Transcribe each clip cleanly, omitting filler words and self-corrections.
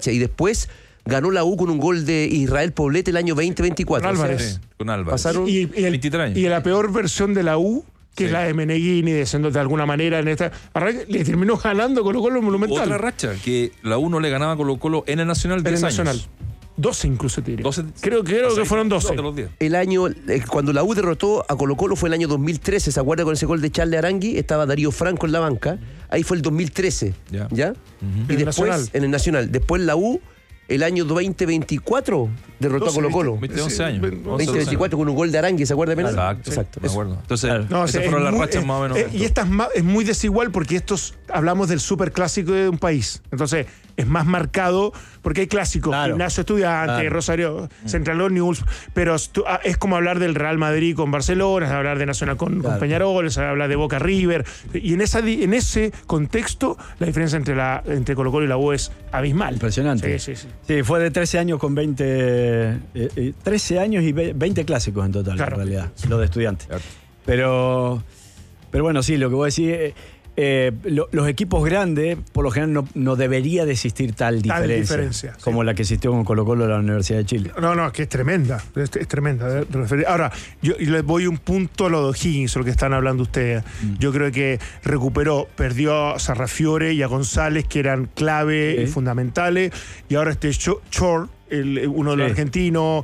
racha. Y después ganó la U con un gol de Israel Poblete el año 2024. Con Álvarez. O sea, Con Álvarez. pasaron Y 23 años. la peor versión de la U, que Sí. es la de Meneghini, descendiendo de alguna manera en esta. Le terminó ganando Colo-Colo Monumental. Otra racha, que la U no le ganaba a Colo-Colo en el Nacional 10 en el años. Nacional. 12 incluso te diría. 12, creo que fueron 12. de los 10. el año, cuando la U derrotó a Colo-Colo fue el año 2013, ¿se acuerda con ese gol de Charles Arangui? Estaba Darío Franco en la banca, ahí fue el 2013, Ya. ¿ya? Y En el después, Nacional. en el Nacional, después la U, el año 2024, derrotó 12, a Colo-Colo. 11 años. 2024 con un gol de Arangui, ¿se acuerda? Exacto, Exacto. me acuerdo. Entonces, Claro. No, o esas sea, fueron es las muy- rachas más o menos. y esta es muy desigual porque hablamos del superclásico de un país. Entonces, es más marcado porque hay clásicos, Claro. Gimnasio Estudiante, Claro. Rosario Central News, pero es como hablar del Real Madrid con Barcelona, es hablar de Nacional con Peñarol, es hablar de Boca River. Y en ese contexto, la diferencia entre Colo-Colo y la U es abismal. Impresionante. Sí, sí, sí. Sí, fue de 13 años con 20... 13 años y 20 clásicos en total, Claro. en realidad, lo de estudiantes. Claro. Pero bueno, sí, lo que vos decís... los equipos grandes, por lo general, no debería de existir tal diferencia, sí. como la que existió con Colo-Colo de la Universidad de Chile. No, es que es tremenda. Es tremenda. Ahora, yo le voy un punto a lo de O'Higgins, lo que están hablando ustedes. Yo creo que perdió a Sarrafiore y a González, que eran clave y fundamentales, y ahora Chor, uno de los Sí. argentinos,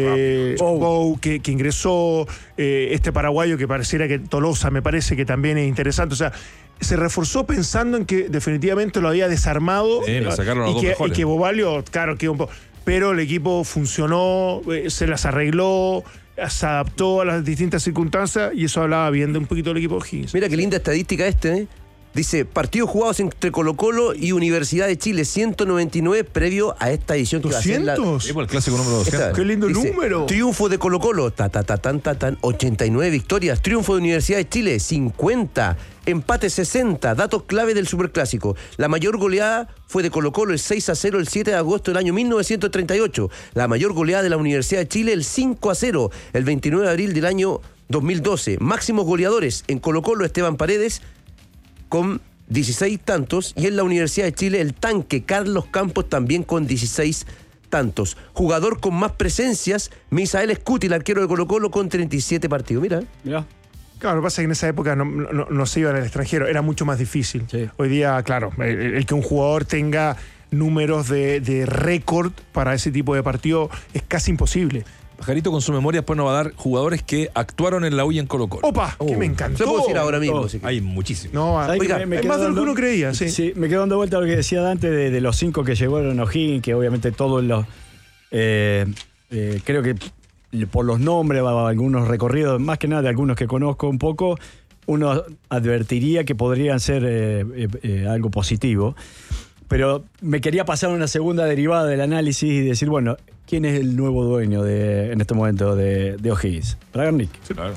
Bou, que ingresó, este paraguayo que pareciera que Tolosa me parece que también es interesante. O sea, se reforzó pensando en que definitivamente lo había desarmado. Sí, le sacaron a los dos mejores. Y que Bobalio, claro, que un poco. Pero el equipo funcionó, se las arregló, se adaptó a las distintas circunstancias y eso hablaba bien de un poquito del equipo de O'Higgins. Mira qué linda estadística ¿eh? Dice, partidos jugados entre Colo-Colo y Universidad de Chile, 199 previo a esta edición que va a ser la... 200. Sí, pues, el clásico número 200. Esta, Qué lindo dice, número. Triunfo de Colo-Colo, 89 victorias. Triunfo de Universidad de Chile, 50. Empate 60. Datos clave del Superclásico. La mayor goleada fue de Colo-Colo el 6-0 el 7 de agosto del año 1938. La mayor goleada de la Universidad de Chile el 5-0 el 29 de abril del año 2012. Máximos goleadores en Colo-Colo, Esteban Paredes con 16 tantos, y en la Universidad de Chile el tanque Carlos Campos también con 16 tantos. Jugador con más presencias, Misael Scuti, el arquero de Colo-Colo, con 37 partidos. Mira. Mirá. Claro, lo que pasa es que en esa época no se iba al extranjero, era mucho más difícil. Sí. Hoy día, claro, el que un jugador tenga números de récord para ese tipo de partido es casi imposible. Pajarito con su memoria después nos va a dar jugadores que actuaron en la U y en Colo-Colo. ¡Opa! Que me encantó. Se puedo decir ahora mismo. Oh, si Hay muchísimos. No, ¿Sabés oiga, que es quedo más de lo que dando- uno creía, sí. Sí, me quedo dando vuelta a lo que decía Dante de los 5 que llegaron a O'Higgins, que obviamente todos los... creo que por los nombres, algunos recorridos, más que nada de algunos que conozco un poco, uno advertiría que podrían ser algo positivo. Pero me quería pasar una segunda derivada del análisis y decir, bueno, ¿quién es el nuevo dueño en este momento de O'Higgins? Bragarnik. Sí, claro.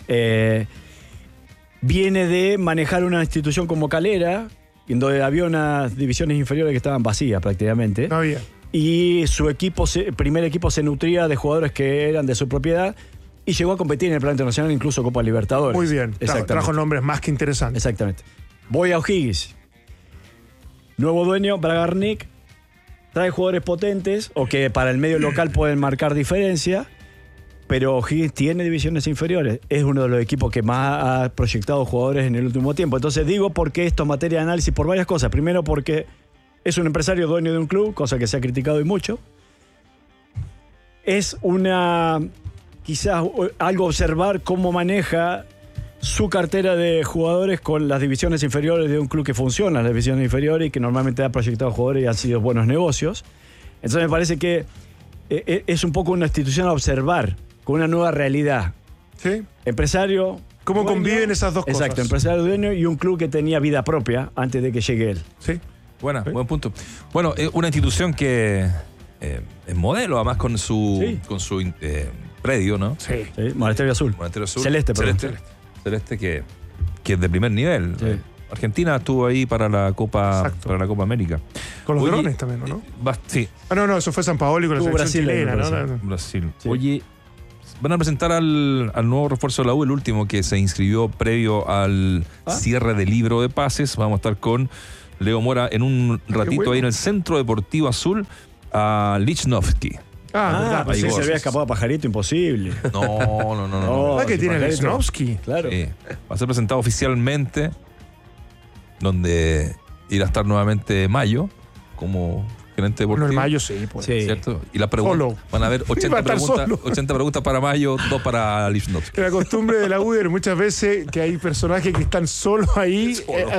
Viene de manejar una institución como Calera, en donde había unas divisiones inferiores que estaban vacías prácticamente. No había. Y su primer equipo se nutría de jugadores que eran de su propiedad y llegó a competir en el plano internacional, incluso Copa Libertadores. Muy bien. Exactamente. Trajo nombres más que interesantes. Exactamente. Voy a O'Higgins. Nuevo dueño, Bragarnik. Trae jugadores potentes o que para el medio local pueden marcar diferencia, pero O'Higgins tiene divisiones inferiores. Es uno de los equipos que más ha proyectado jugadores en el último tiempo. Entonces digo por qué esto es materia de análisis por varias cosas. Primero porque es un empresario dueño de un club, cosa que se ha criticado y mucho. Es quizás algo observar cómo maneja su cartera de jugadores con las divisiones inferiores de un club que funciona en las divisiones inferiores y que normalmente ha proyectado jugadores y han sido buenos negocios. Entonces me parece que es un poco una institución a observar con una nueva realidad. ¿Sí? Empresario. ¿Cómo dueño, conviven esas dos cosas? Exacto, empresario dueño y un club que tenía vida propia antes de que llegue él. Sí. Buen punto. Bueno, una institución que es modelo, además con su predio, ¿no? Sí. ¿Sí? Monasterio Azul. Monasterio Azul. Celeste, perdón. Celeste que es de primer nivel. Sí. Argentina estuvo ahí para la Copa América. Con los Oye, drones también, ¿no? Sí, No, eso fue San Paoli con la Estuvo selección Brasil, chilena, me parece. ¿no? Brasil. Sí. Oye, van a presentar al nuevo refuerzo de la U, el último que se inscribió previo al cierre del libro de pases. Vamos a estar con Leo Mora en un ratito bueno. ahí en el Centro Deportivo Azul a Lichnowsky. Verdad, pues ahí sí, vos. se había escapado a Pajarito, imposible. No. ¿Verdad que sí, tiene el Pajarito. Snovsky? Claro. Sí. Va a ser presentado oficialmente, donde irá a estar nuevamente Mayo como gerente Bueno, deportivo. el Mayo sí, pues. Sí. ¿Cierto? Y la pregunta, Solo. van a haber Va a estar 80 solo. preguntas para Mayo, 2 para Lichnowsky. La costumbre de la UDER muchas veces que hay personajes que están solos ahí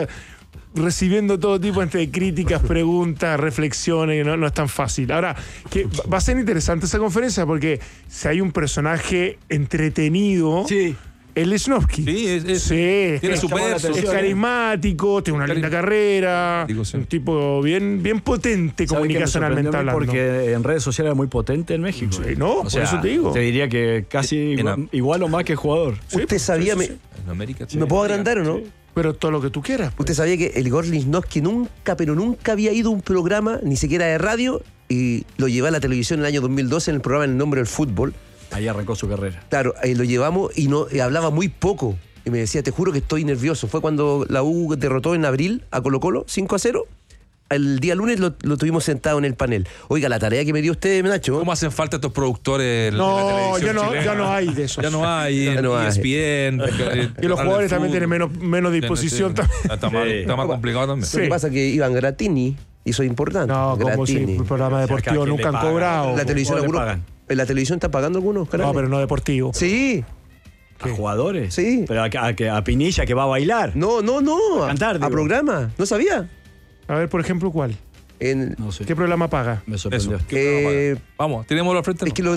recibiendo todo tipo de críticas, preguntas, reflexiones, no es tan fácil. Ahora, que va a ser interesante esa conferencia porque si hay un personaje entretenido, Sí. es Lichnowsky. Sí, Sí, tiene su llamó la peso. es atención. carismático, tiene una linda carrera, Digo, sí. un tipo bien potente ¿Sabe qué me comunicacionalmente sorprendió a mí? hablando. Porque en redes sociales era muy potente en México. Sí, no, por eso te digo. Te diría que casi igual o más que jugador. ¿Usted sabía, sí. En América, sí. me puedo agrandar o no? Pero todo lo que tú quieras. ¿Usted sabía que el Igor Lichnowsky nunca había ido a un programa, ni siquiera de radio, y lo llevé a la televisión en el año 2012 en el programa El Nombre del Fútbol? Ahí arrancó su carrera. Claro, lo llevamos y hablaba muy poco. Y me decía, te juro que estoy nervioso. Fue cuando la U derrotó en abril a Colo-Colo, 5-0. El día lunes lo tuvimos sentado en el panel. Oiga, la tarea que me dio usted, Nacho. ¿Cómo hacen falta estos productores en la No, televisión chilena? ya no hay de eso. Ya no hay, Ya no hay. ESPN. Y los jugadores también tienen menos disposición. Sí. Está más complicado también. Sí. Lo que pasa es que Iván Gratini hizo importante. No, como si Gratini. el programa deportivo ¿a quién nunca le han pagan? cobrado. La televisión, ¿Cómo le algunos- pagan? ¿En la televisión están pagando algunos canales? No, pero no deportivo. Sí. ¿A jugadores? Sí. Pero a Pinilla que va a bailar. No. A cantar, A digo. programa. ¿No sabía? A ver, por ejemplo, ¿cuál? No sé. ¿Qué programa paga? Me sorprendió. Eso. Eh, Vamos, tenémoslo al frente. es que,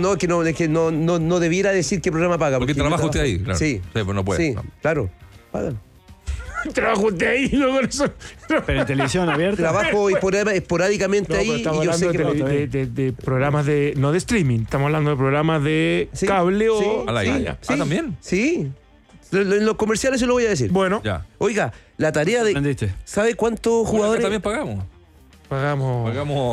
no debiera decir qué programa paga. Porque yo trabaja usted trabajo- ahí, claro. Sí. Pero no puede. Sí, No. claro. Pagan. Trabajo usted ahí, luego eso. Pero en televisión abierta. Trabajo esporádicamente No, ahí pero y estamos yo sé hablando que... de programas no de streaming, estamos hablando de programas de Sí, cable o... sí, Al aire. sí, Ah, sí, ¿también? Sí. En los comerciales se lo voy a decir. Bueno, Ya. Oiga, la tarea de... ¿Aprendiste? ¿Sabe cuántos Acá jugadores? también pagamos. pagamos,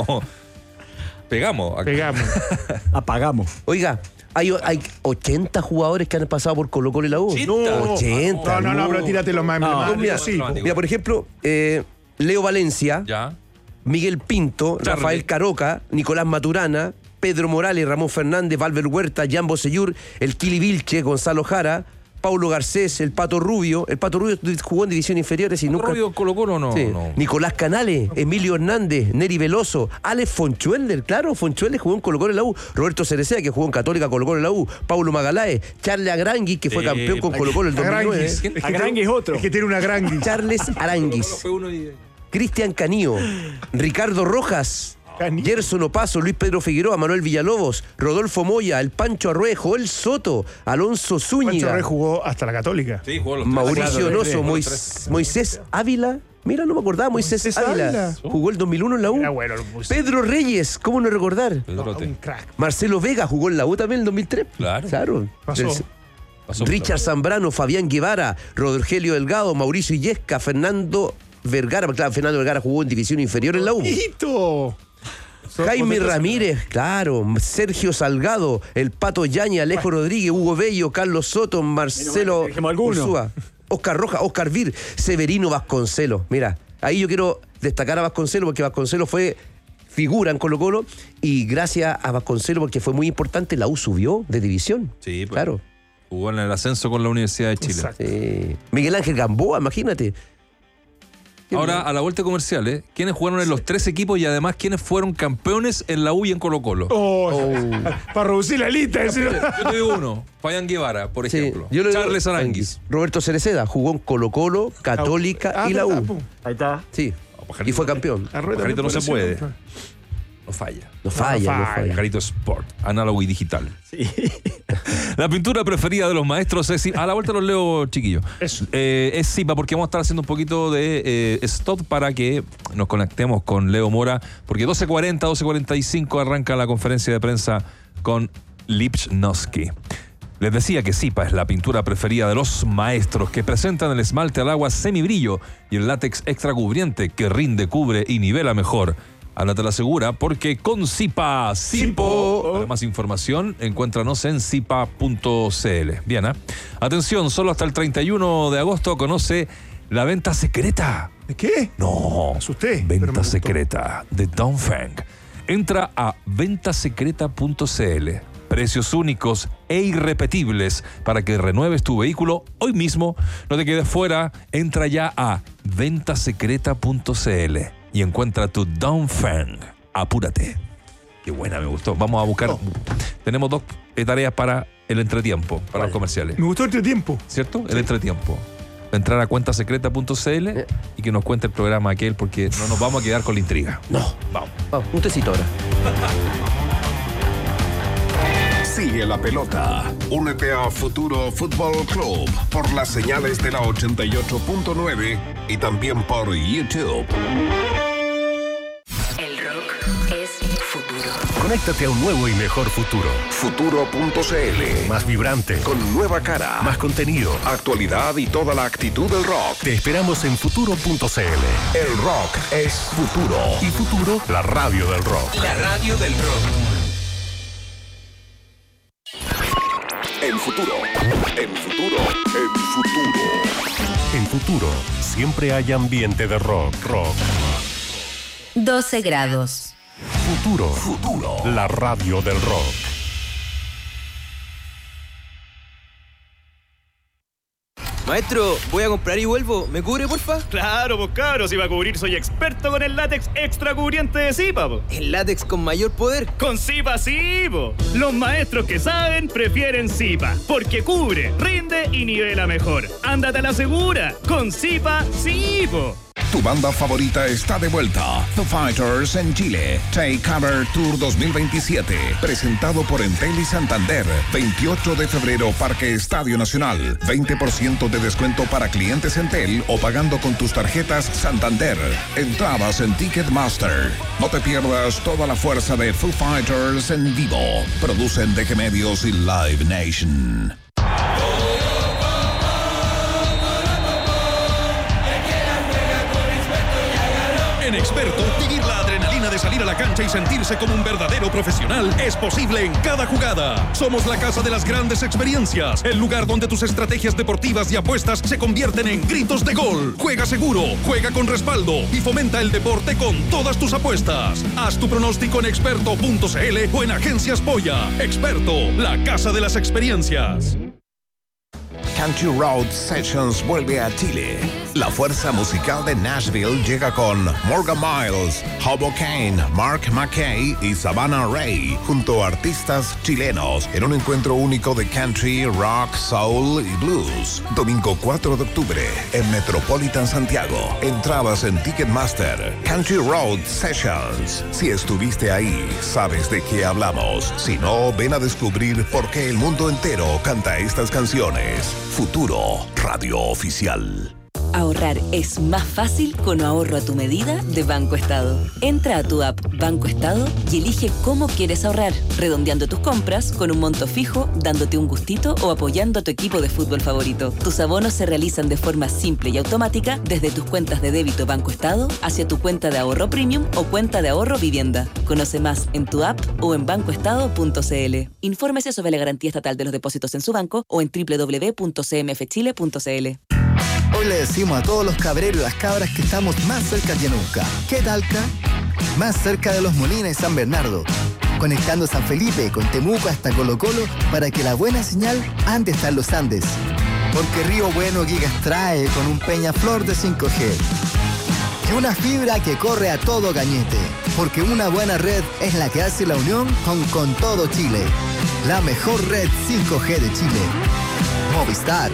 Pegamos. Acá. pegamos. Apagamos. Oiga, hay 80 jugadores que han pasado por Colo-Colo y la U. No. 80. No, pero tírate los más No, emblemáticos. Mira, Sí, mira, por ejemplo, Leo Valencia, Ya. Miguel Pinto, Charlie. Rafael Caroca, Nicolás Maturana, Pedro Morales, Ramón Fernández, Valver Huerta, Jan Bosellur, el Kili Vilche, Gonzalo Jara, Paulo Garcés, el Pato Rubio. El Pato Rubio jugó en divisiones inferiores y nunca... ¿Rubio Colo-Colo no? Sí. No. Nicolás Canales, Emilio Hernández, Neri Veloso, Alex Fonchueller, claro, Fonchueller jugó en Colo-Colo en la U, Roberto Cerecea, que jugó en Católica, Colo-Colo en la U, Paulo Magaláes, Charles Aranguis, que fue campeón con Colo-Colo en el 2009, Aranguis. ¿Quién? Es que Aranguis tiene- otro. Es que tiene una gran Charles Aranguis, Fue uno y... Cristian Canío, Ricardo Rojas, Gerson Opaso, Luis Pedro Figueroa, Manuel Villalobos, Rodolfo Moya, el Pancho Arrué, Joel Soto, Alonso Pancho Zúñiga, Rey jugó hasta la Católica. Sí, jugó los tres. Mauricio Claro, Onoso, Moisés Ávila. Mira, no me acordaba, Moisés Ávila. Ávila. Jugó el 2001 en la U. Era bueno. Pedro Reyes, ¿cómo no recordar? Pedrote. Un crack. Marcelo Vega jugó en la U también en el 2003. Claro. Pasó. Pasó Richard Zambrano, Fabián Guevara, Rogelio Delgado, Mauricio Illesca, Fernando Vergara. Claro, Fernando Vergara jugó en división inferior en la U. ¡Hito! Jaime Ramírez, claro, Sergio Salgado, el Pato Yaña, Alejo Rodríguez, Hugo Bello, Carlos Soto, Marcelo dijimos alguno. Ursúa, Oscar Rojas, Oscar Vir, Severino Vasconcelos. Mira, ahí yo quiero destacar a Vasconcelos porque Vasconcelos fue figura en Colo-Colo y gracias a Vasconcelos porque fue muy importante, la U subió de división. Sí, pues. Claro. Jugó en el ascenso con la Universidad de Chile. Exacto. Sí. Miguel Ángel Gamboa, imagínate. Ahora, a la vuelta comercial, ¿quiénes jugaron en los tres equipos y además quiénes fueron campeones en la U y en Colo-Colo? Para reducir la lista. Yo te digo uno, Fabián Guevara, por Sí, ejemplo. yo le digo- Charles Aranguis. Roberto Cereceda jugó en Colo-Colo, Católica y la verdad, U. po. Ahí está. Sí. Pajarito. Y fue campeón. Arrué Pajarito no también se puede puede. ser. No falla. No falla, no falla. Pajarito Sport, análogo y digital. La pintura preferida de los maestros es... A la vuelta los leo, chiquillos. Eso. Es Zipa, porque vamos a estar haciendo un poquito de stop para que nos conectemos con Leo Mora, porque 12:40, 12:45 arranca la conferencia de prensa con Lichnowsky. Les decía que Zipa es la pintura preferida de los maestros, que presentan el esmalte al agua semibrillo y el látex extra cubriente que rinde, cubre y nivela mejor. Háblate la segura, porque con Zipa, Zipo. Para más información, encuéntranos en zipa.cl. Bien, ¿eh? Atención, solo hasta el 31 de agosto conoce la venta secreta ¿De qué? No. Me asusté, pero me Venta gustó. secreta de Dongfeng. Entra a ventasecreta.cl. Precios únicos e irrepetibles para que renueves tu vehículo hoy mismo. No te quedes fuera. Entra ya a ventasecreta.cl y encuentra tu Dongfeng. Apúrate. Qué buena, me gustó. Vamos a buscar. Tenemos 2 tareas para el entretiempo, para los comerciales. Me gustó el tiempo. ¿Cierto? El entretiempo. Entrar a cuentasecreta.cl y que nos cuente el programa aquel, porque no nos vamos a quedar con la intriga. No. Vamos. Vamos, un tecito ahora. Sigue la pelota. Únete a Futuro Fútbol Club por las señales de la 88.9 y también por YouTube. El rock es futuro. Conéctate a un nuevo y mejor futuro. Futuro.cl. Más vibrante, Con nueva cara, más contenido. actualidad y toda la actitud del rock. Te esperamos en futuro.cl. El rock es futuro. Y Futuro, la radio del rock. La radio del rock. En futuro. En futuro. En futuro. En Futuro, siempre hay ambiente de rock. 12 grados. Futuro, la radio del rock. Maestro, voy a comprar y vuelvo. ¿Me cubre, porfa? Claro, pues cabros, si va a cubrir, soy experto con el látex extra cubriente de Zipa, po. El látex con mayor poder. Con Zipa sí, po. Los maestros que saben prefieren Zipa, porque cubre, rinde y nivela mejor. Ándate a la segura, con Zipa sí, po. Tu banda favorita está de vuelta. The Fighters en Chile. Take Cover Tour 2027. Presentado por Entel y Santander. 28 de febrero, Parque Estadio Nacional. 20% de descuento para clientes Entel o pagando con tus tarjetas Santander. Entradas en Ticketmaster. No te pierdas toda la fuerza de Foo Fighters en vivo. Producen DG Medios y Live Nation. En Experto, vivir la adrenalina de salir a la cancha y sentirse como un verdadero profesional es posible en cada jugada. Somos la casa de las grandes experiencias, el lugar donde tus estrategias deportivas y apuestas se convierten en gritos de gol. Juega seguro, juega con respaldo y fomenta el deporte con todas tus apuestas. Haz tu pronóstico en experto.cl o en Agencias Polla. Experto, la casa de las experiencias. Country Road Sessions vuelve a Chile. La fuerza musical de Nashville llega con Morgan Miles, Hobo Kane, Mark McKay y Savannah Ray, junto a artistas chilenos, en un encuentro único de country, rock, soul y blues. Domingo 4 de octubre, en Metropolitan Santiago. Entradas en Ticketmaster. Country Road Sessions. Si estuviste ahí, sabes de qué hablamos. Si no, ven a descubrir por qué el mundo entero canta estas canciones. Futuro, radio oficial. Ahorrar es más fácil con ahorro a tu medida de Banco Estado. Entra a tu app Banco Estado y elige cómo quieres ahorrar, redondeando tus compras con un monto fijo, dándote un gustito o apoyando a tu equipo de fútbol favorito. Tus abonos se realizan de forma simple y automática desde tus cuentas de débito Banco Estado hacia tu cuenta de ahorro premium o cuenta de ahorro vivienda. Conoce más en tu app o en bancoestado.cl. Infórmese sobre la garantía estatal de los depósitos en su banco o en www.cmfchile.cl. Hoy le decimos a todos los cabreros y las cabras que estamos más cerca que nunca. ¿Qué talca? Más cerca de Los Molinos y San Bernardo. Conectando San Felipe con Temuco hasta Colo Colo para que la buena señal ande hasta en los Andes. Porque Río Bueno Gigas trae con un Peñaflor de 5G. Y una fibra que corre a todo cañete. Porque una buena red es la que hace la unión con todo Chile. La mejor red 5G de Chile. Movistar.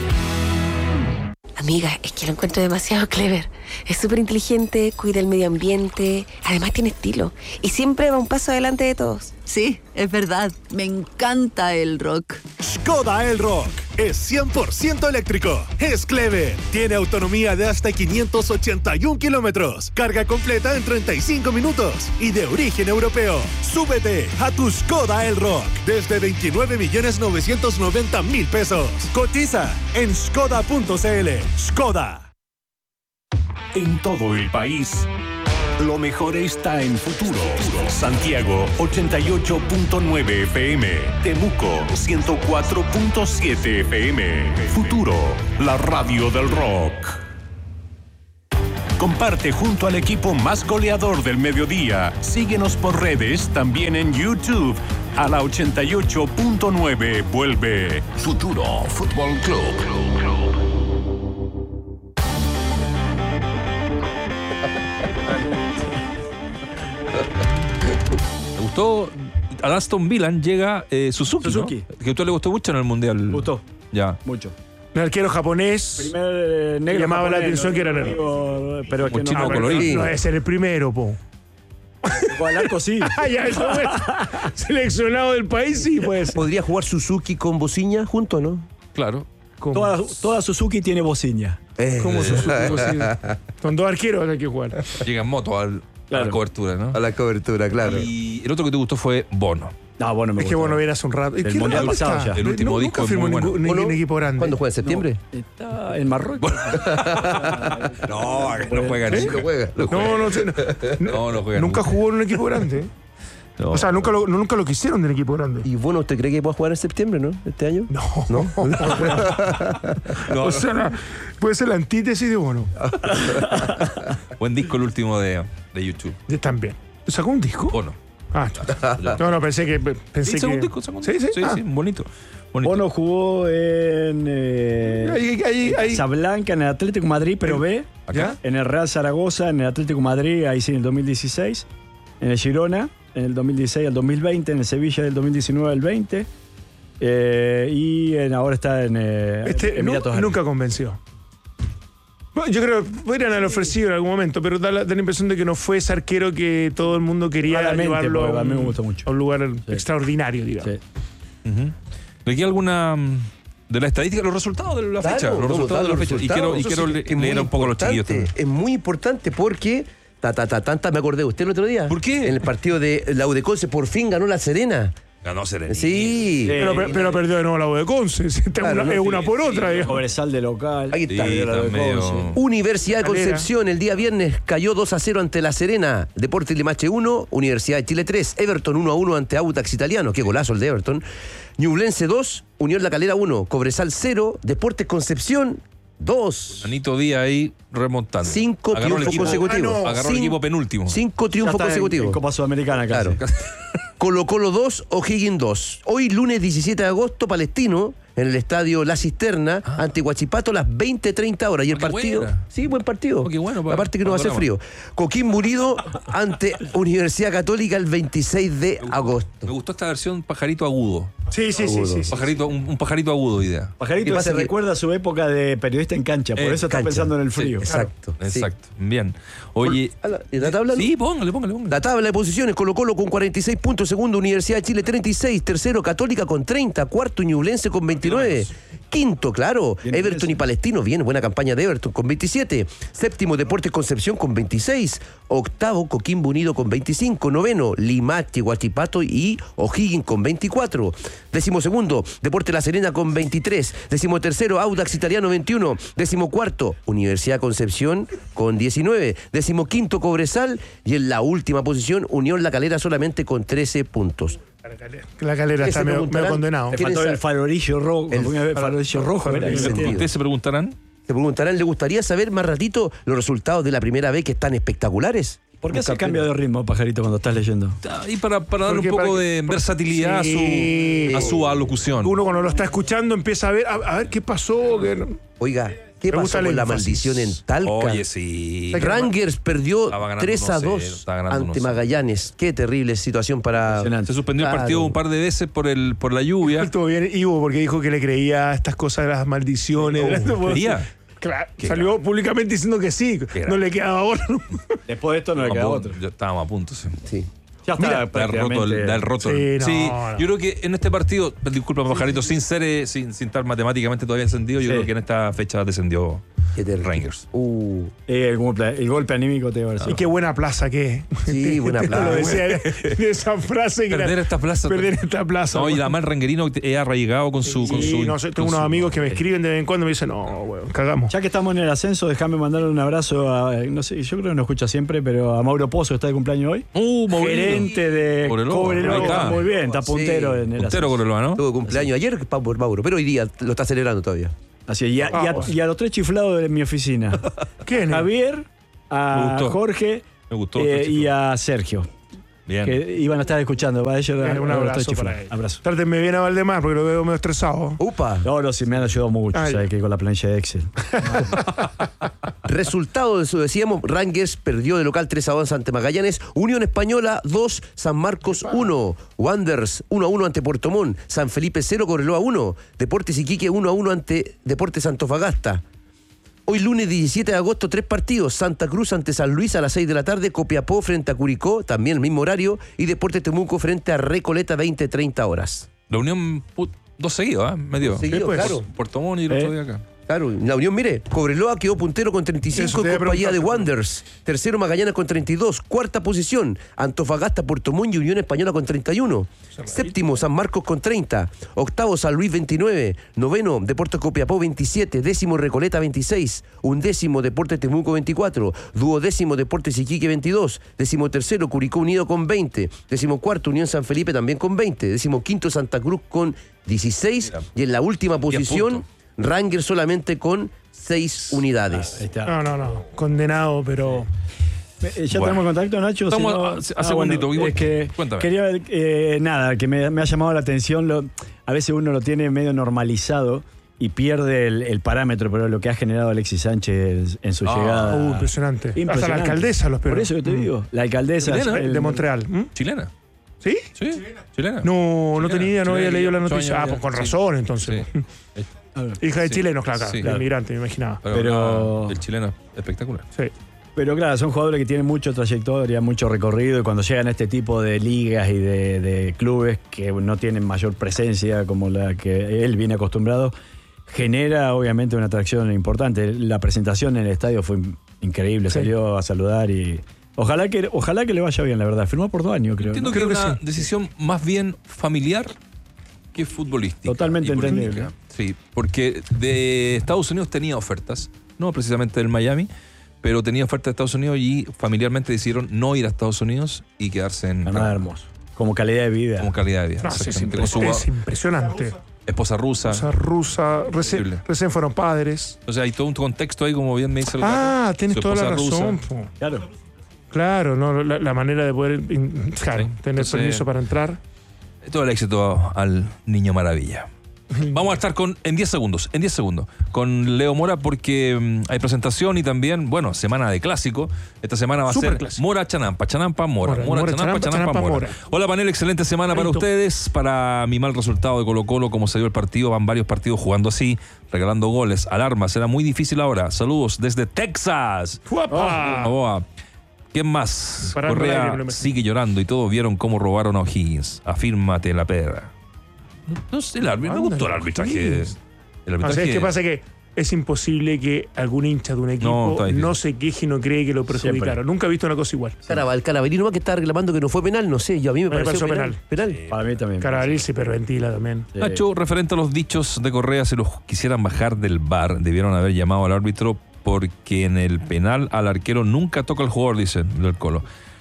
Amiga, es que lo encuentro demasiado clever. Es súper inteligente, cuida el medio ambiente, además tiene estilo. Y siempre va un paso adelante de todos. Sí, es verdad. Me encanta el rock. Skoda Elrock es 100% eléctrico. Es clever. Tiene autonomía de hasta 581 kilómetros. Carga completa en 35 minutos. Y de origen europeo. Súbete a tu Skoda Elrock desde 29.990.000 pesos. Cotiza en skoda.cl. Skoda. En todo el país, lo mejor está en Futuro. Santiago 88.9 FM. Temuco 104.7 FM. Futuro, la radio del rock. Comparte junto al equipo más goleador del mediodía. Síguenos por redes, también en YouTube. A la 88.9 vuelve Futuro Fútbol Club. Me gustó. A Aston Villa llega Suzuki, ¿no? Que a usted le gustó mucho en el Mundial. Me gustó. Ya. Mucho. Un arquero japonés. Primer negro llamaba japonés, la atención ¿no? que era negro. Pero es que chino no. colorido. No debe ser el primero, po. Con el arco sí. Ya, eso fue seleccionado del país, sí, pues. ¿Podría jugar Suzuki con Bociña junto, no? Claro. Toda Suzuki tiene bocina. ¿Cómo Suzuki? Con dos arqueros hay que jugar. Llega en moto a la cobertura, ¿no? A la cobertura, claro. Y el otro que te gustó fue Bono. No, bueno, me Es que gustó. Bono viene hace un rato. El mundial pasado ya. El último disco nunca es muy firmó bueno. ningún equipo grande. ¿Cuándo juega? ¿En septiembre? Está en Marruecos. No, no juega ¿Sí? nunca. Lo juega. No juega Nunca jugó en un equipo grande. No. O sea, nunca lo quisieron del equipo grande. Y bueno, ¿usted cree que pueda jugar en septiembre, no? ¿Este año? No. ¿No? O sea, puede ser la antítesis de Bono. Buen disco el último de YouTube. También. ¿Sacó un disco? Bono. Ah, no, pensé que. Sí, sacó un disco. Sí, bonito. Bono jugó en Ahí. Casablanca, en el Atlético de Madrid, pero B. ¿Acá? En el Real Zaragoza, en el Atlético de Madrid, ahí sí, en el 2016. En el Girona, en el 2016 al 2020. En el Sevilla, del 2019 al 20. Y ahora está en Emiratos Árabes. Nunca convenció. Bueno, yo creo que podrían haber ofrecido en algún momento, pero da la impresión de que no fue ese arquero que todo el mundo quería Claramente, llevarlo a mí me gustó mucho. a un lugar extraordinario, digamos. Sí. ¿Le queda alguna de la estadística, los resultados de la fecha? Los resultados de la fecha. Y quiero leer un poco a los chiquillos también. Es muy importante porque me acordé de usted el otro día. ¿Por qué? En el partido de la U de Conce por fin ganó la Serena. Ganó Serena. Sí. Pero perdió de nuevo la U de Conce. Es una por otra, digamos. Cobresal de local. Ahí está. Sí, está medio... Universidad de Calera. Concepción el día viernes cayó 2-0 ante La Serena. Deportes Limache 1, Universidad de Chile 3. Everton 1-1 ante Audax Italiano. Qué golazo el de Everton. Ñublense 2, Unión La Calera 1. Cobresal 0, Deportes Concepción 2. Anito Díaz ahí remontando. 5 triunfos consecutivos. Agarró el equipo penúltimo. 5 triunfos consecutivos. En Copa Sudamericana, casi. Claro. Colo-Colo 2, O'Higgins 2. Hoy, lunes 17 de agosto, Palestino, en el estadio La Cisterna, ante Huachipato, a las 20:30 horas. Y el partido. buena. Sí, buen partido. Qué bueno, Aparte que no va a hacer frío. Coquimbo Unido ante Universidad Católica el 26 de agosto. Me gustó esta versión pajarito agudo. Sí. Un pajarito agudo, idea. Pajarito pasa se que- recuerda a su época de periodista en cancha, por eso está cancha. pensando en el frío. Exacto. sí. Exacto. Bien. Oye. ¿Y la tabla? Sí, póngale. La tabla de posiciones, Colo-Colo con 46 puntos, segundo Universidad de Chile 36, tercero Católica con 30, cuarto Ñublense con 29, quinto, claro, Bien, Everton y Palestino, bien, buena campaña de Everton con 27, séptimo Deportes Concepción con 26, octavo Coquimbo Unido con 25, noveno Limache, Huachipato y O'Higgins con 24, décimo segundo Deportes La Serena con 23, décimo tercero Audax Italiano 21, décimo cuarto Universidad Concepción con 19, décimo quinto Cobresal y en la última posición Unión La Calera solamente con 13 puntos. La Calera ¿Qué está se medio preguntarán? condenado. Le faltó el farorillo rojo. El farorillo rojo. era que tenía. Ustedes se preguntarán. Se preguntarán, ¿le gustaría saber más ratito los resultados de la primera vez que están espectaculares? ¿Por qué hace cambio de ritmo, pajarito, cuando estás leyendo? Y para darle un Porque poco de versatilidad Sí. a su alocución. Uno cuando lo está escuchando empieza a ver qué pasó. Oiga, ¿qué Me pasó gusta el con la énfasis. maldición en Talca? Oye, sí. Rangers perdió Estaba ganando 3-2 1-0, estaba ganando ante 1-0. Magallanes. Qué terrible situación para... Se suspendió el Claro. partido un par de veces por la lluvia. Estuvo bien Ivo porque dijo que le creía a estas cosas de las maldiciones. ¿Creía? Claro, Qué salió grave. públicamente diciendo que sí. Qué No le quedaba otra. Después de esto no le queda otro. Estábamos a punto, sí. Sí. Ya está Del roto. Sí, Sí, no. yo creo que en este partido, disculpa, pajarito, sin estar matemáticamente todavía encendido, yo Sí. creo que en esta fecha descendió Qué terrible. Rangers. El golpe anímico te va a decir. Y qué buena plaza que es. Sí, buena plaza. Lo decía de esa frase que Perder era, esta plaza. perder esta plaza. No, y además el ranguerino he arraigado con su. Sí, no sé, tengo unos amigos que me escriben de vez en cuando y me dicen, no, weón, cagamos. Ya que estamos en el ascenso, déjame mandarle un abrazo a, no sé, yo creo que no escucha siempre, pero a Mauro Pozo, que está de cumpleaños hoy. Maurito. Gerente de Cobreloa, ahí Cobreloa. está. Muy bien, está puntero Sí. en el Puntero ascenso. Cobreloa, ¿no? Tuvo cumpleaños ayer por Mauro, pero hoy día lo está celebrando todavía. Así es, y a los tres chiflados de mi oficina. ¿Quién? Javier, a gustó. Jorge Me gustó. y a Sergio. Bien. Que iban a estar escuchando. Para ellos, Un abrazo para él. Abrazo. Trátenme bien a Valdemar porque lo veo medio estresado. ¡Upa! No, sí, me han ayudado mucho. Ay. ¿Sabes? Que con la plancha de Excel. Resultado de eso decíamos, Rangers perdió de local 3-2 ante Magallanes, Unión Española 2, San Marcos 1, Wanderers 1-1 ante Puerto Montt, San Felipe 0, Cobreloa 1, Deportes Iquique 1-1 ante Deportes Antofagasta. Hoy lunes 17 de agosto, 3 partidos, Santa Cruz ante San Luis a las 6 de la tarde, Copiapó frente a Curicó, también el mismo horario, y Deportes Temuco frente a Recoleta 20-30 horas. La Unión, 2 seguidos, ¿eh? Medio. Seguido, claro. Puerto Montt y el otro día acá. Claro, la Unión, mire, Cobreloa quedó puntero con 35 Eso te en iba a compañía de preguntar. Wanderers. Tercero Magallanes con 32. Cuarta posición, Antofagasta, Puerto Montt y Unión Española con 31. Séptimo, San Marcos con 30. Octavo, San Luis 29. Noveno, Deportes Copiapó 27. Décimo, Recoleta 26. Undécimo, Deportes Temuco 24. Duodécimo, Deportes Iquique 22. Décimo tercero, Curicó Unido con 20. Décimo cuarto, Unión San Felipe también con 20. Décimo quinto, Santa Cruz con 16. Mira. Y en la última 10 posición, puntos. Rangers solamente con 6 unidades. Ahí está. No. Condenado, pero. ¿Ya tenemos contacto, Nacho? Estamos Si a segundito. bueno, es que Cuéntame. quería ver, que me ha llamado la atención. A veces uno lo tiene medio normalizado y pierde el parámetro, pero lo que ha generado Alexis Sánchez en su llegada. Impresionante. Hasta la Impresionante. alcaldesa los Por esperó. eso que te digo. La alcaldesa Chilena, De Montreal. ¿Mm? ¿Chilena? ¿Sí? Sí, chilena. No tenía idea, no había leído la noticia. Chilena, Pues con sí. razón, entonces. Sí. Hija de Sí, chilenos, claro, sí. de inmigrante, me imaginaba. Pero- El chileno espectacular. Sí. Pero claro, son jugadores que tienen mucha trayectoria, mucho recorrido, y cuando llegan a este tipo de ligas y de clubes que no tienen mayor presencia como la que él viene acostumbrado, genera obviamente una atracción importante. La presentación en el estadio fue increíble, Sí. salió a saludar y ojalá que le vaya bien, la verdad. Firmó por 2 años, creo. Entiendo ¿no? que es Creo que una sí. decisión más bien familiar que futbolística. Totalmente y política. entendible. Sí, porque de Estados Unidos tenía ofertas, no precisamente del Miami, pero tenía ofertas de Estados Unidos y familiarmente decidieron no ir a Estados Unidos y quedarse en Nada hermoso. Como calidad de vida. como calidad de vida. No, sí, es, Exactamente, con su es impresionante. esposa rusa. O sea, rusa, Increíble. recién fueron padres. O sea, hay todo un contexto ahí, como bien me dice el Ah, gato. tienes Su toda la esposa razón. rusa. po. Claro. Claro, no, la manera de poder claro, Sí. tener Entonces- permiso para entrar. Todo el éxito al Niño Maravilla. Vamos a estar en 10 segundos, con Leo Mora porque hay presentación y también, bueno, semana de clásico. Esta semana va a ser Superclásico. Mora Chanampa, Chanampa Mora, Mora, Chanampa, Chanampa, Mora. Mora. Hola panel, excelente semana para Listo. ustedes. Para mi mal resultado de Colo-Colo, como se dio el partido, van varios partidos jugando así, regalando goles, alarmas. Será muy difícil ahora. Saludos desde Texas. ¡Guapa! Boa. ¿Quién más? Parando el aire, Correa me lo imagino. sigue llorando y todos vieron cómo robaron a O'Higgins. Afírmate la perra. No sé, el árbitro. Me Anda, gustó el arbitraje. O'Higgins. El O sea, arbitraje. es que pasa que es imposible que algún hincha de un equipo está difícil. no se queje y no cree que lo perjudicaron. Siempre. Nunca he visto una cosa igual. El Carabalí nomás que está reclamando que no fue penal, no sé, yo a mí me Me pareció pareció penal. Para mí también. Carabalí se hiperventila también. Sí. Nacho, referente a los dichos de Correa, si los quisieran bajar del VAR, debieron haber llamado al árbitro porque en el penal al arquero nunca toca el jugador, dicen del Colo.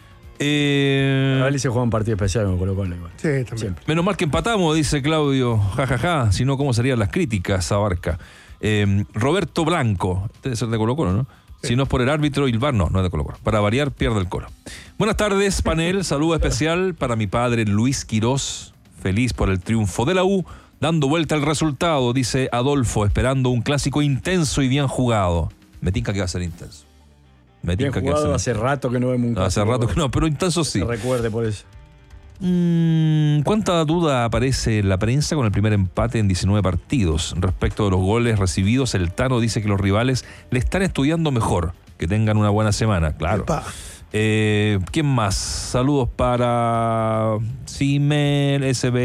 Carabalí se juega un partido especial con Colo-Colo igual. Sí, también. Siempre. Menos mal que empatamos, dice Claudio. Ja, si no, ¿cómo serían las críticas, Abarca? Roberto Blanco, debe ser de Colo-Colo, ¿no? Si no es por el árbitro y el VAR, no es de Colo-Colo. Para variar, pierde el Colo. Buenas tardes, panel. Saludo especial para mi padre Luis Quirós. Feliz por el triunfo de la U. Dando vuelta al resultado, dice Adolfo, esperando un clásico intenso y bien jugado. Me tinca que va a ser intenso. Me Bien tinca que va a jugado, ser hace rato que no vemos un No, hace clásico. rato que no, pero intenso sí. Se recuerde por eso. ¿Cuánta duda aparece en la prensa con el primer empate en 19 partidos? Respecto de los goles recibidos, el Tano dice que los rivales le están estudiando mejor. Que tengan una buena semana, claro. Epa. ¿Quién más? Saludos para Simen,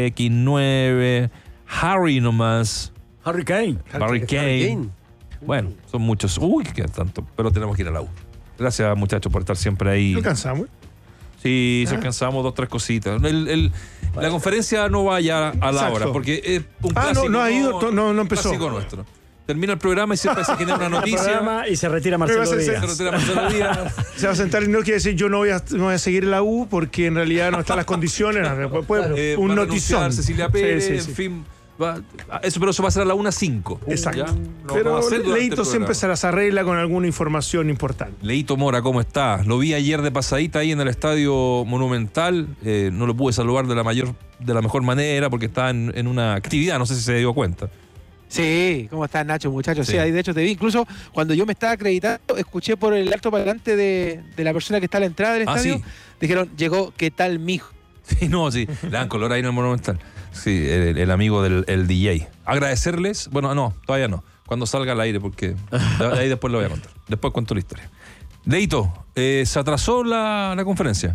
SBX9, Harry nomás, Harry Kane. Barry Kane. Bueno, son muchos. Uy, qué tanto. Pero tenemos que ir a la U. Gracias, muchachos, por estar siempre ahí. ¿No alcanzamos? Sí, si alcanzamos 2, 3 cositas. La conferencia no vaya a la Exacto. hora, porque es un Ah, clásico. no ha ido, no empezó. Clásico nuestro. Termina el programa y siempre se genera una noticia. Programa y se retira Marcelo Pero va a ser- Se Díaz. retira Marcelo Díaz. Se va a sentar y no quiere decir yo no voy a seguir en la U porque en realidad no están las condiciones. Pues, Va un a notizón. renunciar Cecilia Pérez, Sí, sí, sí. en fin. Pero eso va a ser a la 1:05. Exacto. ¿Ya? No, pero va a ser durante Leito el siempre programa. se las arregla con alguna información importante. Leito Mora, ¿cómo está? Lo vi ayer de pasadita ahí en el Estadio Monumental. No lo pude saludar de la mejor manera porque estaba en una actividad, no sé si se dio cuenta. Sí, ¿cómo estás, Nacho, muchachos? Sí. Sí, ahí de hecho te vi. Incluso cuando yo me estaba acreditando, escuché por el altoparlante de la persona que está a la entrada del estadio. Sí. Dijeron, llegó, ¿qué tal, mijo? Sí, le dan color ahí en el Monumental. Sí, el amigo del DJ. Agradecerles, bueno, no, todavía no. Cuando salga al aire, porque ahí después lo voy a contar. Después cuento la historia. Leito, ¿se atrasó la conferencia?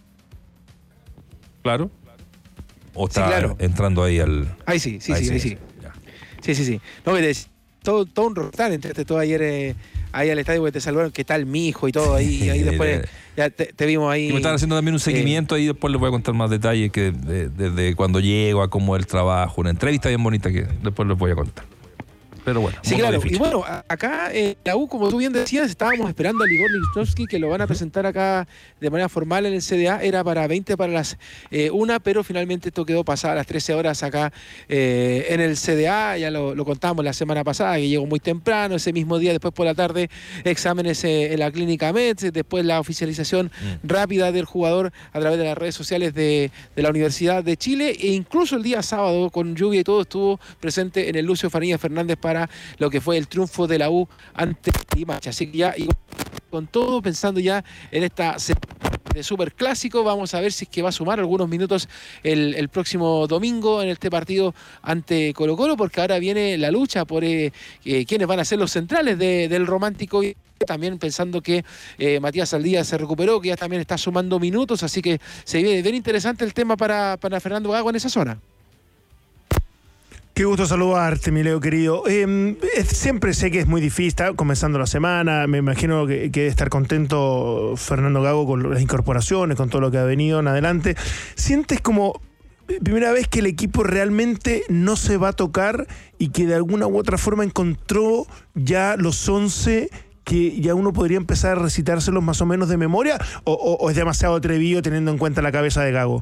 Claro. ¿O está claro. entrando ahí al...? Ahí sí. Ya. Sí. No, todo un rotar, entraste todo ayer ahí al estadio porque te saludaron, ¿qué tal, mi hijo? Y todo ahí. Ahí después ya te vimos ahí. Y me están haciendo también un seguimiento ahí, después les voy a contar más detalles que desde cuando llego a cómo es el trabajo, una entrevista bien bonita que después les voy a contar. Pero bueno. Sí, claro. Y bueno, acá en la U, como tú bien decías, estábamos esperando a Igor Lichnowsky, que lo van a presentar acá de manera formal en el CDA. Era para 20 para las 1, pero finalmente esto quedó pasada a las 13 horas acá en el CDA. Ya lo contamos la semana pasada, que llegó muy temprano. Ese mismo día, después por la tarde, exámenes en la clínica Metz. Después la oficialización rápida del jugador a través de las redes sociales de la Universidad de Chile. E incluso el día sábado, con lluvia y todo, estuvo presente en el Lucio Faría Fernández para lo que fue el triunfo de la U ante Limache. Así que ya, y con todo, pensando ya en esta de superclásico, vamos a ver si es que va a sumar algunos minutos el próximo domingo en este partido ante Colo-Colo, porque ahora viene la lucha por quiénes van a ser los centrales del Romántico. También pensando que Matías Saldía se recuperó, que ya también está sumando minutos, así que se viene bien interesante el tema para Fernando Gago en esa zona. Qué gusto saludarte, mi Leo querido. Siempre sé que es muy difícil, está comenzando la semana, me imagino que debe estar contento Fernando Gago con las incorporaciones, con todo lo que ha venido en adelante. ¿Sientes como primera vez que el equipo realmente no se va a tocar y que de alguna u otra forma encontró ya los 11 que ya uno podría empezar a recitárselos más o menos de memoria? ¿O es demasiado atrevido teniendo en cuenta la cabeza de Gago?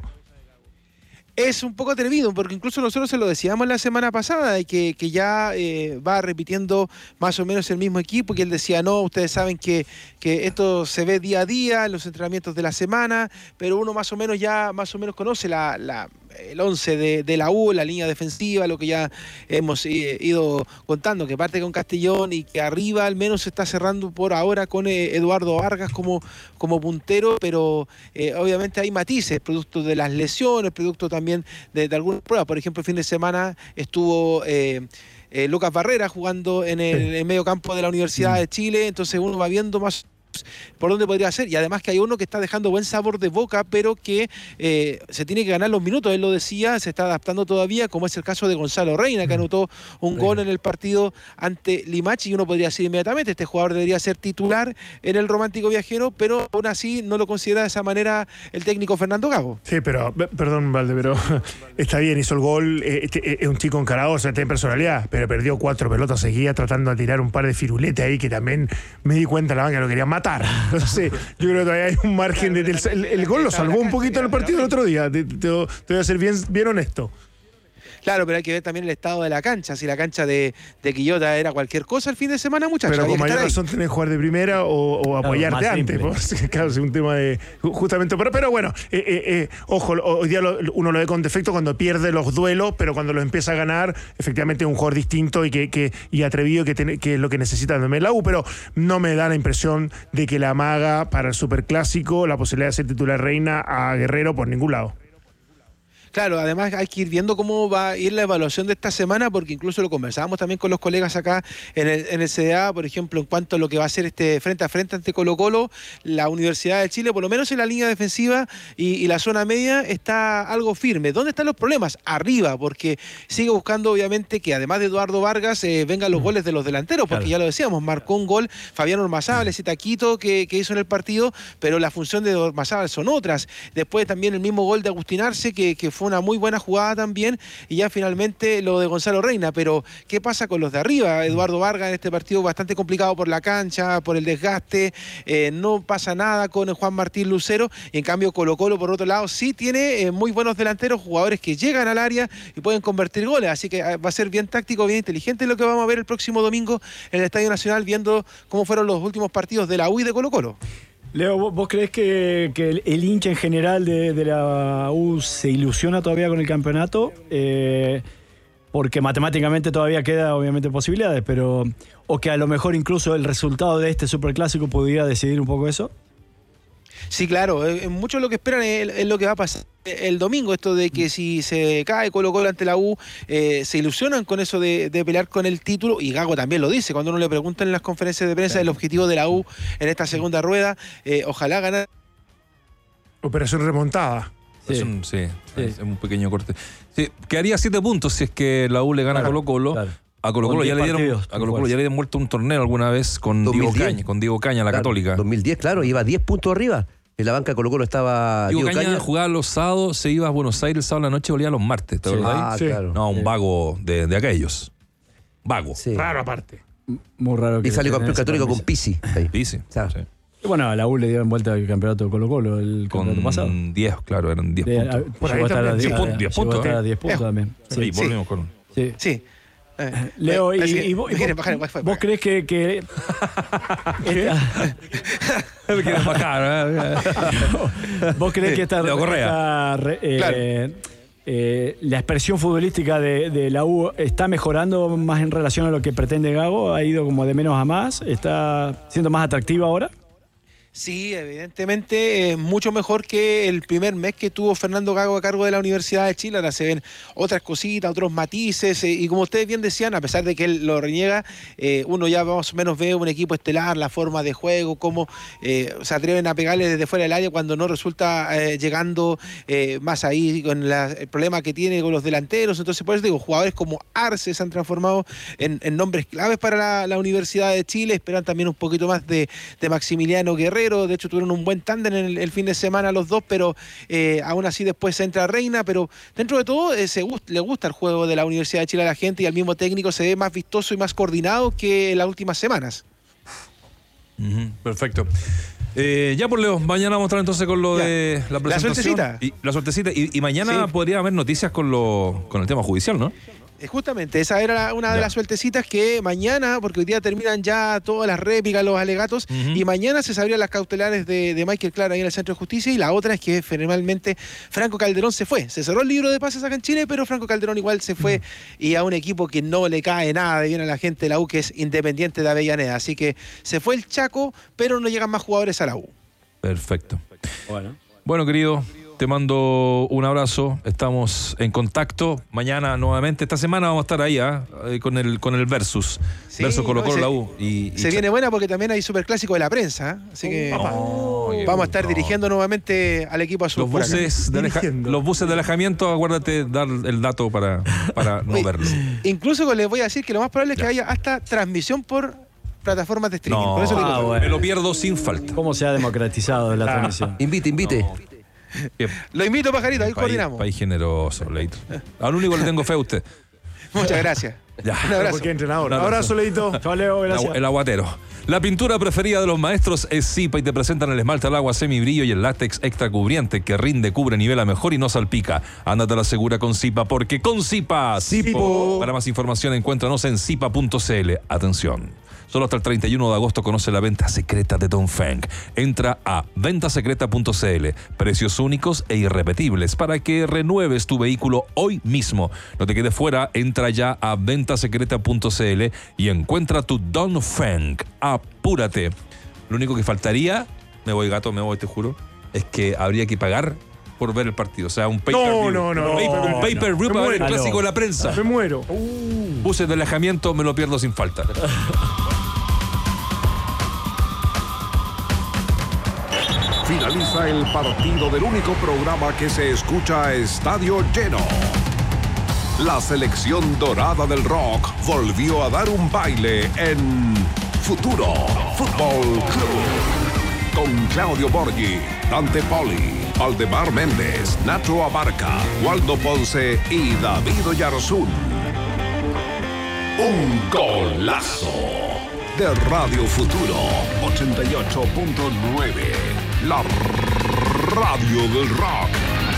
Es un poco atrevido, porque incluso nosotros se lo decíamos la semana pasada, que ya va repitiendo más o menos el mismo equipo, que él decía, no, ustedes saben que esto se ve día a día en los entrenamientos de la semana, pero uno más o menos conoce el 11 de la U, la línea defensiva, lo que ya hemos ido contando, que parte con Castellón y que arriba al menos se está cerrando por ahora con Eduardo Vargas como puntero, pero obviamente hay matices, producto de las lesiones, producto también de algunas pruebas. Por ejemplo, el fin de semana estuvo Lucas Barrera jugando en el medio campo de la Universidad de Chile, entonces uno va viendo más por dónde podría ser, y además que hay uno que está dejando buen sabor de boca, pero que se tiene que ganar los minutos, él lo decía, se está adaptando todavía, como es el caso de Gonzalo Reina, que anotó un gol en el partido ante Limache, y uno podría decir inmediatamente, este jugador debería ser titular en el Romántico Viajero, pero aún así no lo considera de esa manera el técnico Fernando Gago. Sí, pero, perdón, Valde, pero está bien, hizo el gol, es un chico encarado, o sea, tiene personalidad, pero perdió 4 pelotas seguidas tratando de tirar un par de firuletes ahí que también me di cuenta la banca lo quería matar. Entonces, yo creo que todavía hay un margen el gol lo salvó un poquito en el partido el otro día, te voy a ser bien honesto. Claro, pero hay que ver también el estado de la cancha. Si la cancha de Quillota era cualquier cosa el fin de semana, muchachos. Pero con mayor razón tenés que jugar de primera o apoyarte antes. Pues, claro, es un tema de... Justamente, pero bueno, ojo, hoy día uno lo ve con defecto cuando pierde los duelos, pero cuando los empieza a ganar, efectivamente es un jugador distinto y atrevido que es lo que necesita también la U, pero no me da la impresión de que la amaga para el Superclásico la posibilidad de ser titular Reina a Guerrero por ningún lado. Claro, además hay que ir viendo cómo va a ir la evaluación de esta semana, porque incluso lo conversábamos también con los colegas acá en el CDA, por ejemplo, en cuanto a lo que va a ser este frente a frente ante Colo-Colo, la Universidad de Chile, por lo menos en la línea defensiva y la zona media, está algo firme. ¿Dónde están los problemas? Arriba, porque sigue buscando, obviamente, que además de Eduardo Vargas, vengan los goles de los delanteros, porque claro, ya lo decíamos, marcó un gol Fabián Ormazábal, ese taquito que hizo en el partido, pero la función de Ormazábal son otras. Después también el mismo gol de Agustín Arce, que fue una muy buena jugada también, y ya finalmente lo de Gonzalo Reina. Pero ¿qué pasa con los de arriba? Eduardo Vargas en este partido bastante complicado por la cancha, por el desgaste, no pasa nada con Juan Martín Lucero, y en cambio Colo-Colo por otro lado sí tiene muy buenos delanteros, jugadores que llegan al área y pueden convertir goles, así que va a ser bien táctico, bien inteligente lo que vamos a ver el próximo domingo en el Estadio Nacional, viendo cómo fueron los últimos partidos de la U y de Colo-Colo. Leo, ¿vos crees que el hincha en general de la U se ilusiona todavía con el campeonato? Porque matemáticamente todavía queda obviamente posibilidades, pero o que a lo mejor incluso el resultado de este superclásico pudiera decidir un poco eso. Sí, claro, mucho lo que esperan es lo que va a pasar el domingo, esto de que si se cae Colo-Colo ante la U, se ilusionan con eso de pelear con el título, y Gago también lo dice, cuando uno le pregunta en las conferencias de prensa el objetivo de la U en esta segunda rueda, ojalá ganar. Operación remontada. Sí. Es un pequeño corte. Sí, quedaría 7 puntos si es que la U le gana a Colo-Colo. Claro. A Colo-Colo ya le dieron vuelto un torneo alguna vez con 2010. Diego Caña, la Católica. 2010, claro, iba 10 puntos arriba. En la banca de Colo-Colo estaba Diego Caña. Jugaba los sábados, se iba a Buenos Aires el sábado en la noche y volvía los martes, ¿te acordás? Claro. No, un vago de aquellos. Vago. Sí. Raro aparte. Muy raro. Y salió campeón Católico con Pizzi. Pizzi. Sí. Y bueno, a la U le dieron vuelta el campeonato de Colo-Colo el campeonato pasado. Con 10, claro, eran 10 puntos. Por ahí también. 10 puntos. A 10 puntos también. Sí, volvimos con... Sí. Leo, ¿y vos crees que ¿Vos crees que la expresión futbolística de la U está mejorando más en relación a lo que pretende Gago? ¿Ha ido como de menos a más? ¿Está siendo más atractiva ahora? Sí, evidentemente mucho mejor que el primer mes que tuvo Fernando Gago a cargo de la Universidad de Chile. Ahora se ven otras cositas, otros matices, y como ustedes bien decían, a pesar de que él lo reniega, uno ya más o menos ve un equipo estelar, la forma de juego, cómo se atreven a pegarle desde fuera del área cuando no resulta llegando más ahí, con el problema que tiene con los delanteros. Entonces, por eso digo, jugadores como Arce se han transformado en nombres claves para la Universidad de Chile. Esperan también un poquito más de Maximiliano Guerrero. De hecho, tuvieron un buen tándem en el fin de semana los dos, pero aún así después entra Reina. Pero dentro de todo le gusta el juego de la Universidad de Chile a la gente, y al mismo técnico se ve más vistoso y más coordinado que en las últimas semanas. Perfecto. Ya por Leo, mañana vamos a estar entonces con lo de la presentación. La suertecita. Y mañana podría haber noticias con el tema judicial, ¿no? Justamente, esa era una de las sueltecitas que mañana, porque hoy día terminan ya todas las réplicas, los alegatos, y mañana se sabrían las cautelares de Michael Clark ahí en el Centro de Justicia, y la otra es que finalmente Franco Calderón se fue. Se cerró el libro de pases acá en Chile, pero Franco Calderón igual se fue, y a un equipo que no le cae nada de bien a la gente de la U, que es Independiente de Avellaneda. Así que se fue el Chaco, pero no llegan más jugadores a la U. Perfecto. Bueno, querido, te mando un abrazo, estamos en contacto. Mañana nuevamente, esta semana vamos a estar ahí con el Versus. Sí, Versus Colo-Colo, la U. Se viene buena porque también hay superclásico de la prensa, así que vamos a estar dirigiendo nuevamente al equipo azul. Los buses de alejamiento, acuérdate dar el dato para no verlo. Incluso les voy a decir que lo más probable es que haya hasta transmisión por plataformas de streaming. Por eso digo, me lo pierdo sin falta. ¿Cómo se ha democratizado la transmisión? Invite. Lo invito, pajarito, ahí coordinamos. País generoso, Leito. Al único le tengo fe a usted. Muchas gracias. Un abrazo. Porque entrenador. Un abrazo, Leito. Chao, Leo, gracias. El aguatero. La pintura preferida de los maestros es Zipa, y te presentan el esmalte al agua semibrillo y el látex extra cubriente que rinde, cubre, nivela mejor y no salpica. Ándate a la segura con Zipa, porque con Zipa, Zipo. Para más información encuéntranos en zipa.cl. Atención. Solo hasta el 31 de agosto conoce la venta secreta de Dongfeng. Entra a ventasecreta.cl. Precios únicos e irrepetibles para que renueves tu vehículo hoy mismo. No te quedes fuera, entra ya a ventasecreta.cl y encuentra tu Dongfeng. Apúrate. Lo único que faltaría, me voy, te juro, es que habría que pagar por ver el partido. O sea, un pay-per-view. Un pay-per-view para ver el clásico de la prensa. Me muero. Buses de alejamiento, me lo pierdo sin falta. Finaliza el partido del único programa que se escucha a estadio lleno. La selección dorada del rock volvió a dar un baile en Futuro Fútbol Club. Con Claudio Borghi, Dante Poli, Aldemar Méndez, Nacho Abarca, Waldo Ponce y David Oyarzún. Un golazo de Radio Futuro 88.9, la radio del rock.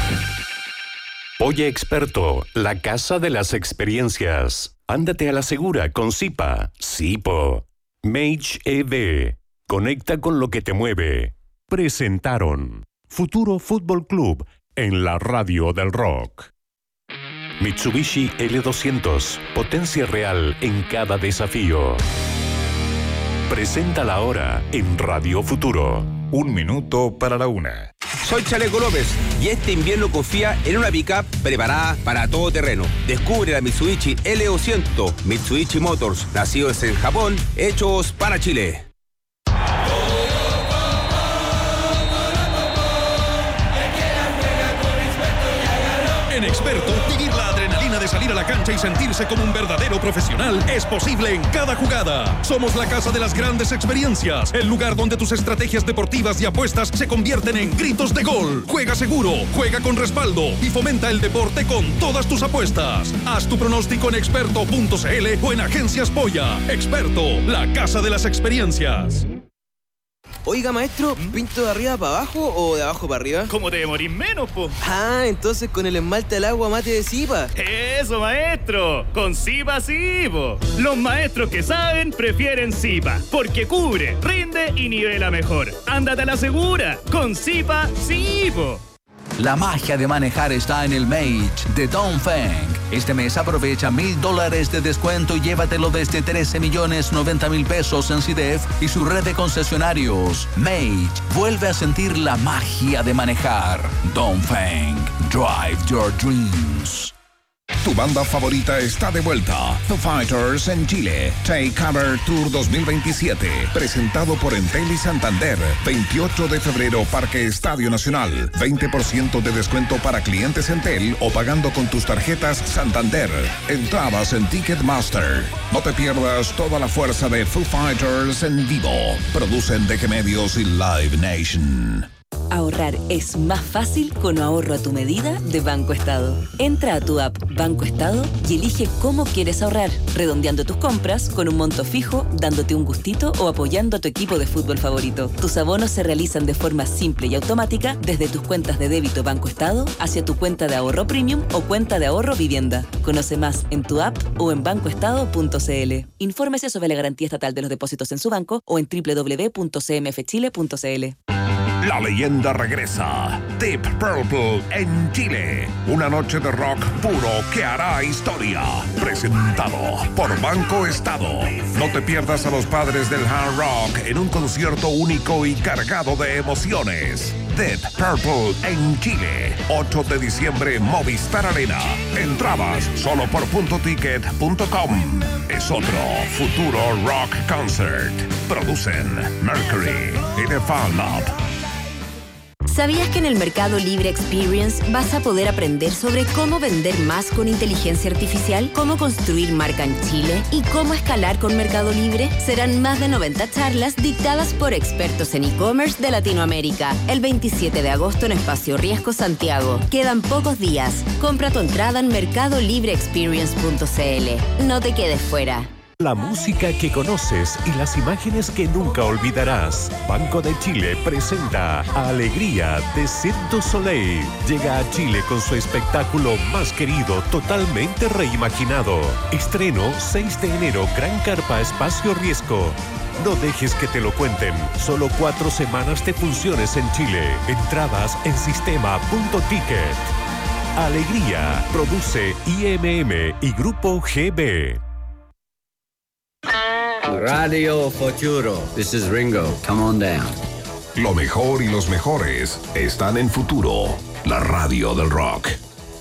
Oye Experto, la casa de las experiencias. Ándate a la segura con Zipa. Zipo. Mage EV. Conecta con lo que te mueve. Presentaron Futuro Fútbol Club en la radio del rock. Mitsubishi L200. Potencia real en cada desafío. Presenta la hora en Radio Futuro. 1 minuto para la 1. Soy Chaleco López y este invierno confía en una pickup preparada para todo terreno. Descubre la Mitsubishi L200, Mitsubishi Motors, nacidos en Japón, hechos para Chile. En Experto, vivir la adrenalina de salir a la cancha y sentirse como un verdadero profesional es posible en cada jugada. Somos la casa de las grandes experiencias, el lugar donde tus estrategias deportivas y apuestas se convierten en gritos de gol. Juega seguro, juega con respaldo y fomenta el deporte con todas tus apuestas. Haz tu pronóstico en experto.cl o en Agencias Polla. Experto, la casa de las experiencias. Oiga, maestro, ¿pinto de arriba para abajo o de abajo para arriba? ¿Cómo te demorís menos, po? Ah, entonces con el esmalte al agua mate de Zipa. ¡Eso, maestro! Con Zipa sí, po. Los maestros que saben prefieren Zipa, porque cubre, rinde y nivela mejor. ¡Ándate a la segura! Con Zipa sí, po. La magia de manejar está en el Mage de Dongfeng. Este mes aprovecha $1,000 de descuento y llévatelo desde 13,090,000 pesos en CIDEF y su red de concesionarios. Mage vuelve a sentir la magia de manejar. Dongfeng, drive your dreams. Tu banda favorita está de vuelta. Foo Fighters en Chile. Take Cover Tour 2027. Presentado por Entel y Santander. 28 de febrero, Parque Estadio Nacional. 20% de descuento para clientes Entel o pagando con tus tarjetas Santander. Entradas en Ticketmaster. No te pierdas toda la fuerza de Foo Fighters en vivo. Producen DG Medios y Live Nation. Ahorrar es más fácil con ahorro a tu medida de Banco Estado. Entra a tu app Banco Estado y elige cómo quieres ahorrar, redondeando tus compras con un monto fijo, dándote un gustito o apoyando a tu equipo de fútbol favorito. Tus abonos se realizan de forma simple y automática desde tus cuentas de débito Banco Estado hacia tu cuenta de ahorro premium o cuenta de ahorro vivienda. Conoce más en tu app o en bancoestado.cl. Infórmese sobre la garantía estatal de los depósitos en su banco o en www.cmfchile.cl. La leyenda regresa. Deep Purple en Chile. Una noche de rock puro que hará historia. Presentado por Banco Estado. No te pierdas a los padres del hard rock en un concierto único y cargado de emociones. Deep Purple en Chile. 8 de diciembre, Movistar Arena. Entradas solo por .ticket.com. Es otro Futuro Rock Concert. Producen Mercury y The Fan Lab. ¿Sabías que en el Mercado Libre Experience vas a poder aprender sobre cómo vender más con inteligencia artificial, cómo construir marca en Chile y cómo escalar con Mercado Libre? Serán más de 90 charlas dictadas por expertos en e-commerce de Latinoamérica. El 27 de agosto en Espacio Riesgo, Santiago. Quedan pocos días. Compra tu entrada en mercadolibreexperience.cl. No te quedes fuera. La música que conoces y las imágenes que nunca olvidarás. Banco de Chile presenta Alegría de Cirque du Soleil. Llega a Chile con su espectáculo más querido, totalmente reimaginado. Estreno 6 de enero, Gran Carpa Espacio Riesgo. No dejes que te lo cuenten. Solo 4 semanas de funciones en Chile. Entradas en sistema.ticket. Alegría. Produce IMM y Grupo GB. Radio Futuro. This is Ringo. Come on down. Lo mejor y los mejores están en Futuro, la radio del rock.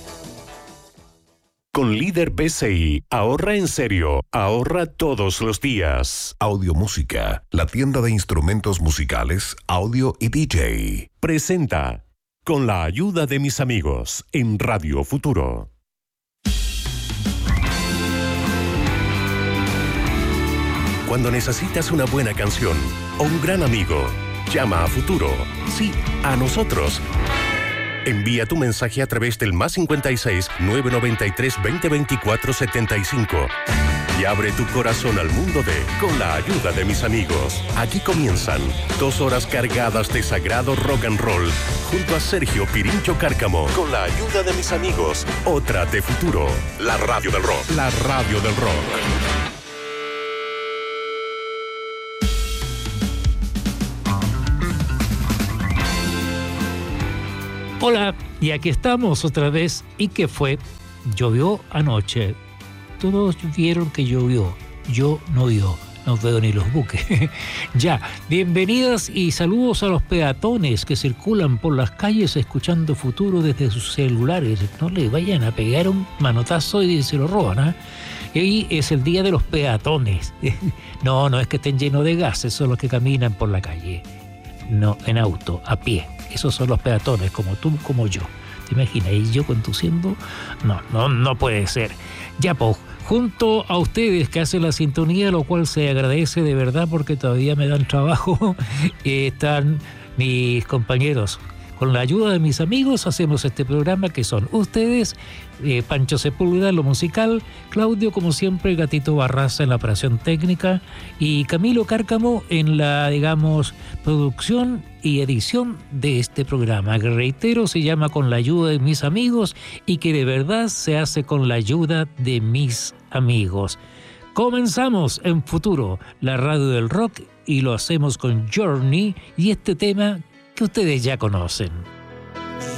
Con Líder PCI, ahorra en serio, ahorra todos los días. Audio Música, la tienda de instrumentos musicales, audio y DJ. Presenta, con la ayuda de mis amigos, en Radio Futuro. Cuando necesitas una buena canción o un gran amigo, llama a Futuro. Sí, a nosotros. Envía tu mensaje a través del +56 993 2024 75 y abre tu corazón al mundo de Con la ayuda de mis amigos. Aquí comienzan 2 horas cargadas de sagrado rock and roll junto a Sergio Pirincho Cárcamo. Con la ayuda de mis amigos, otra de futuro. La radio del rock. La radio del rock. Hola, y aquí estamos otra vez. ¿Y qué fue? Llovió anoche. Todos vieron que llovió. Yo no veo ni los buques. Ya, bienvenidas y saludos a los peatones que circulan por las calles escuchando Futuro desde sus celulares. No le vayan a pegar un manotazo y se lo roban, ¿ah? Hoy es el día de los peatones. No es que estén llenos de gases, son los que caminan por la calle. No, en auto, a pie. Esos son los peatones, como tú, como yo. ¿Te imaginas? ¿Y yo conduciendo? No puede ser. Ya, pues, junto a ustedes que hacen la sintonía, lo cual se agradece de verdad porque todavía me dan trabajo, están mis compañeros. Con la ayuda de mis amigos hacemos este programa que son ustedes, Pancho Sepúlveda en lo musical, Claudio como siempre, Gatito Barraza en la operación técnica y Camilo Cárcamo en la, digamos, producción y edición de este programa, que reitero se llama Con la ayuda de mis amigos y que de verdad se hace con la ayuda de mis amigos. Comenzamos en Futuro, la radio del rock, y lo hacemos con Journey y este tema que ustedes ya conocen.